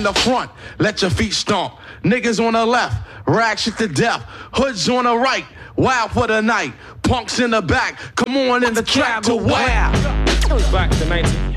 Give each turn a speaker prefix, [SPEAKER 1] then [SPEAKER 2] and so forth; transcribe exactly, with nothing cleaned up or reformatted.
[SPEAKER 1] in the front, let your feet stomp. Niggas on the left, rag shit to death. Hoods on the right, wild for the night. Punks in the back, come on in the track to wow.
[SPEAKER 2] Back to nineteen